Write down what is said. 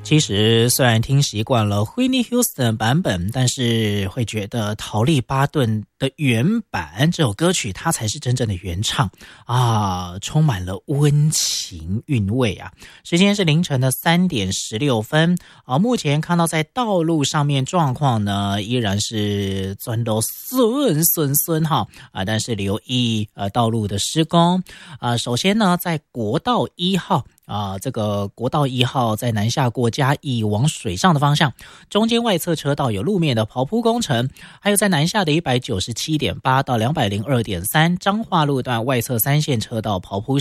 其实虽然听习惯了 Whitney Houston 的版本，但是会觉得陶丽巴顿的原版这首歌曲它才是真正的原唱啊，充满了温情韵味啊。时间是凌晨的3点16分啊，目前看到在道路上面状况呢依然是钻到顺哈啊，但是留意道路的施工啊。首先呢，在国道1号这个国道1号在南下过嘉义往水上的方向，中间外侧车道有路面的刨铺工程，还有在南下的 197.8 到 202.3 彰化路段外侧3线车道刨铺